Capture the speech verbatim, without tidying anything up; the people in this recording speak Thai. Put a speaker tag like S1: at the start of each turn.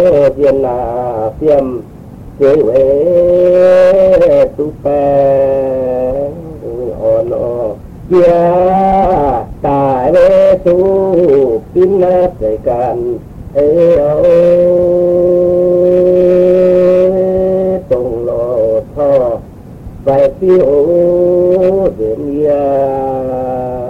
S1: เพียนนาเพียมเจเวตุแปอ่อนอเกียตายเวสุปินนาใส่กันเอเอาตรงโลท่อไปพิโอเดีย